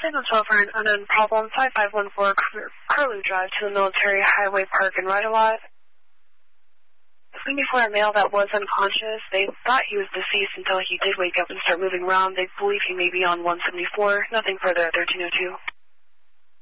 Signal 12 for an unknown problem, 5514 Curlew Drive to the Military Highway Park and Ride-A-Lot. Seen before a male that was unconscious. They thought he was deceased until he did wake up and start moving around. They believe he may be on 174. Nothing further at 1302.